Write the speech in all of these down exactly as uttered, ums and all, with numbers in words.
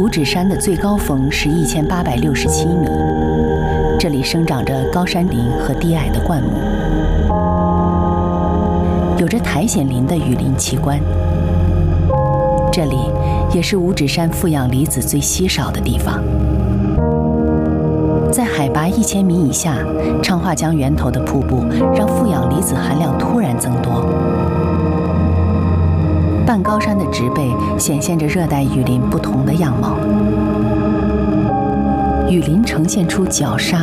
五指山的最高峰是一千八百六十七米，这里生长着高山林和低矮的灌木，有着苔藓林的雨林奇观。这里也是五指山负氧离子最稀少的地方。在海拔一千米以下，昌化江源头的瀑布让负氧离子含量突然增多。半高山的植被显现着热带雨林不同的样貌，雨林呈现出绞杀、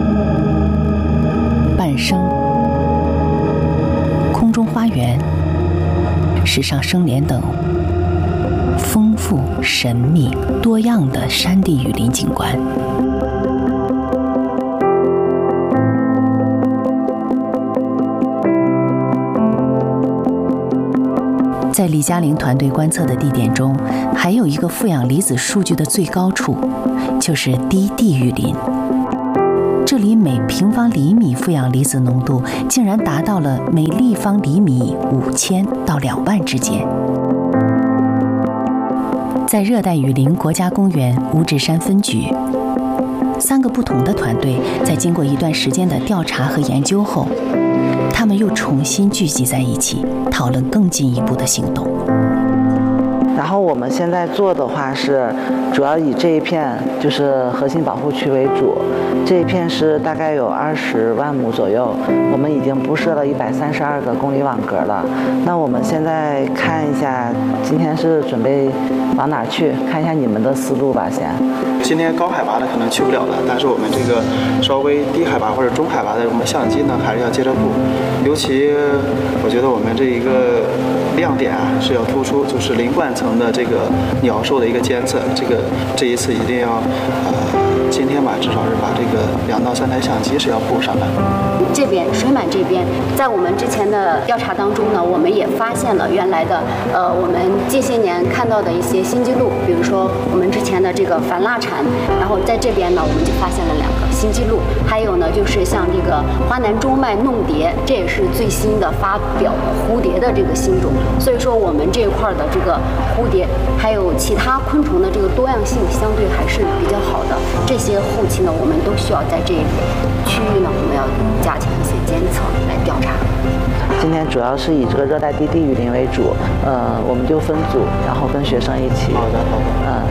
半生、空中花园、石上生莲等丰富、神秘、多样的山地雨林景观。在李嘉玲团队观测的地点中，还有一个负氧离子数据的最高处，就是低地雨林。这里每平方厘米负氧离子浓度竟然达到了每立方厘米五千到两万之间。在热带雨林国家公园五指山分局，三个不同的团队在经过一段时间的调查和研究后，他们又重新聚集在一起，讨论更进一步的行动。 然后我们现在做的话是，主要以这一片就是核心保护区为主，这一片是大概有二十万亩左右，我们已经布设了一百三十二个公里网格了。那我们现在看一下，今天是准备往哪儿去？看一下你们的思路吧，先。 今天高海拔的可能去不了了，但是我们这个稍微低海拔或者中海拔的，我们相机呢还是要接着布。尤其我觉得我们这一个亮点啊是要突出，就是零冠层的这个鸟兽的一个监测，这个这一次一定要呃今天吧，至少是把这个两到三台相机是要布上的。 这边水满这边，在我们之前的调查当中呢，我们也发现了原来的呃我们近些年看到的一些新纪录，比如说我们之前的这个反蜡蝉，然后在这边呢我们就发现了两个新纪录，还有呢就是像这个华南中脉弄蝶，这也是最新的发表的蝴蝶的这个新种，所以说我们这一块的这个蝴蝶还有其他昆虫的这个多样性相对还是比较好的，这些后期呢我们都需要在这区域呢我们要加强一些监测来调查。 今天主要是以这个热带低地雨林为主，呃，我们就分组，然后跟学生一起。 好的，好的。 嗯。